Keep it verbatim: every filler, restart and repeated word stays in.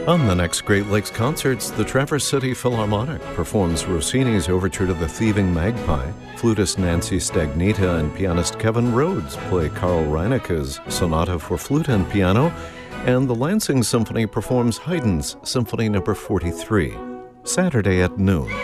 On the next Great Lakes Concerts, the Traverse City Philharmonic performs Rossini's Overture to the Thieving Magpie. Flutist Nancy Stagnita and pianist Kevin Rhodes play Carl Reineke's Sonata for Flute and Piano, and the Lansing Symphony performs Haydn's Symphony Number forty-three. Saturday at noon.